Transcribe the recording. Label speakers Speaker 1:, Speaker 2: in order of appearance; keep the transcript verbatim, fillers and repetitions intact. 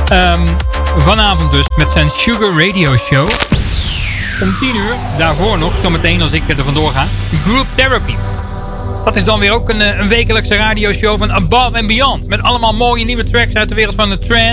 Speaker 1: Um, vanavond dus met zijn Sugar Radio Show. Om tien uur, daarvoor nog, zometeen als ik er vandoor ga, Group Therapy. Dat is dan weer ook een, een wekelijkse radioshow van Above and Beyond. Met allemaal mooie nieuwe tracks uit de wereld van de trance.